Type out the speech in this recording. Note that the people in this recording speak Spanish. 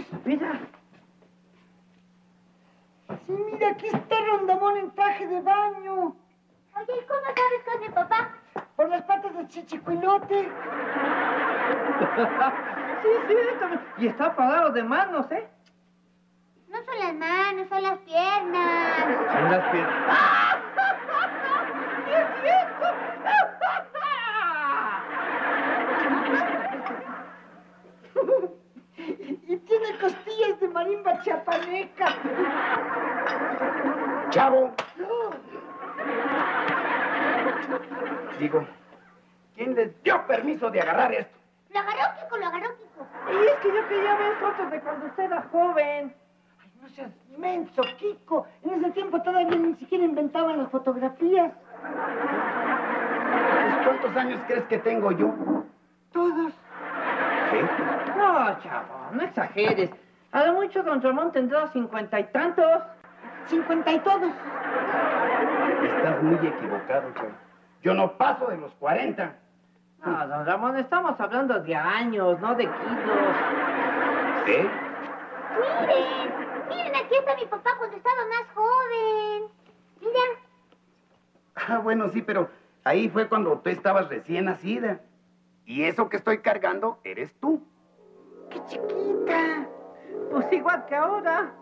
Luis, mira. Sí, mira, aquí está Rondamón en traje de baño. Oye, ¿y cómo sabes que es mi papá? Por las patas de Chichicuilote. Sí, cierto. Y está apagado de manos, ¿eh? No son las manos, son las piernas. Son las piernas. ¡Sí es cierto! Y tiene costillas de marimba chiapaneca. ¡Chavo! Digo, ¿quién les dio permiso de agarrar esto? Lo agarró Kiko, lo agarró Kiko. Y es que yo quería ver fotos de cuando usted era joven. Ay, no seas menso, Kiko. En ese tiempo todavía ni siquiera inventaban las fotografías. Pues, ¿cuántos años crees que tengo yo? Todos. ¿Qué? No, chavo, no exageres. A lo mucho don Ramón tendrá 50 y tantos. 50 y todos. Estás muy equivocado, chavo. Yo no paso de los 40. No, don Ramón, estamos hablando de años, no de kilos. ¿Sí? Miren, aquí está mi papá cuando estaba más joven. Mira. Ah, bueno, sí, pero ahí fue cuando tú estabas recién nacida. Y eso que estoy cargando eres tú. ¡Qué chiquita! Pues igual que ahora.